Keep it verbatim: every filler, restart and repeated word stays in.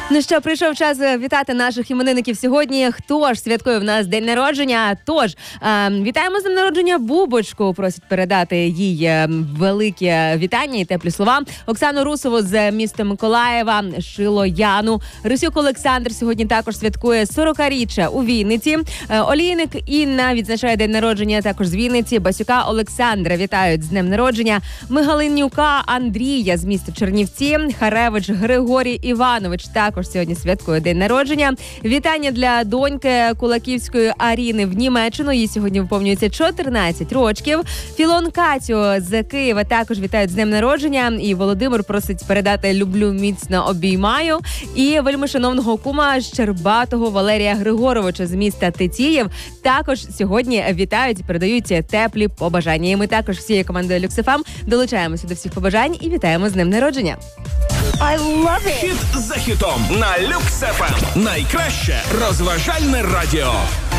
Ну що, прийшов час вітати наших іменинників сьогодні. Хто ж святкує в нас день народження? Тож, е, вітаємо з днем народження Бубочку. Просить передати їй е, великі вітання і теплі слова. Оксану Русову з міста Миколаєва, Шило Яну. Рисюк Олександр сьогодні також святкує сорокаріччя у Вінниці. Е, Олійник Інна відзначає день народження також з Вінниці. Басюка Олександра вітають з днем народження. Мигалинюка Андрія з міста Чернівці. Харевич Григорій Іванович також сьогодні святкує день народження. Вітання для доньки Кулаківської Аріни в Німеччину. Їй сьогодні виповнюється чотирнадцять років. Філон Катю з Києва також вітають з днем народження. І Володимир просить передати «люблю, міцно обіймаю». І вельми шановного кума Щербатого Валерія Григоровича з міста Тетіїв також сьогодні вітають і передають теплі побажання. І ми також всією командою Люкс еф ем долучаємося до всіх побажань і вітаємо з днем народження. I love it! Хіт за хітом на Люкс еф ем. Найкраще розважальне радіо.